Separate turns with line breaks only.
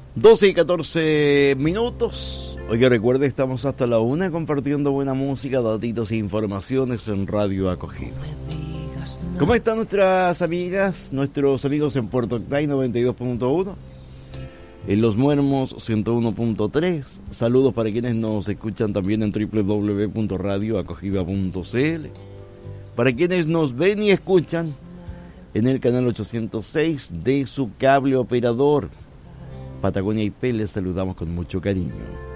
12:14. Oiga, recuerde, estamos hasta la 1 compartiendo buena música, datitos e informaciones en Radio Acogida. ¿Cómo están nuestras amigas, nuestros amigos en Puerto Octay 92.1? En Los Muermos 101.3. Saludos para quienes nos escuchan también en www.radioacogida.cl. Para quienes nos ven y escuchan en el canal 806 de su cable operador Patagonia IP, les saludamos con mucho cariño.